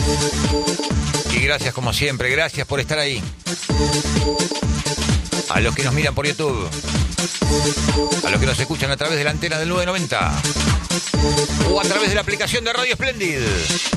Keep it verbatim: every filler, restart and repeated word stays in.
Y gracias como siempre, gracias por estar ahí. A los que nos miran por YouTube, a los que nos escuchan a través de la antena del nueve noventa o a través de la aplicación de Radio Splendid.